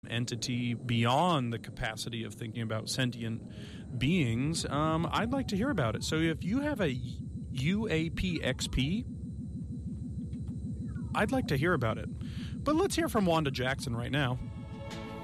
entity beyond the capacity of thinking about sentient beings, I'd like to hear about it. So if you have a UAPXP, I'd like to hear about it. But let's hear from Wanda Jackson right now.